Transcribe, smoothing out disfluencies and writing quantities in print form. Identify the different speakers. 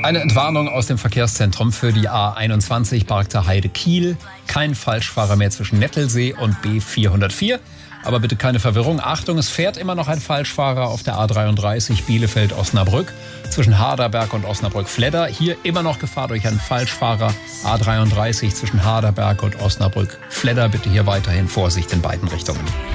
Speaker 1: Eine Entwarnung aus dem Verkehrszentrum für die A21 Bargter Heide-Kiel. Kein Falschfahrer mehr zwischen Nettelsee und B404. Aber bitte keine Verwirrung. Achtung, es fährt immer noch ein Falschfahrer auf der A33 Bielefeld-Osnabrück zwischen Harderberg und Osnabrück-Fledder. Hier immer noch Gefahr durch einen Falschfahrer. A33 zwischen Harderberg und Osnabrück-Fledder. Bitte hier weiterhin Vorsicht in beiden Richtungen.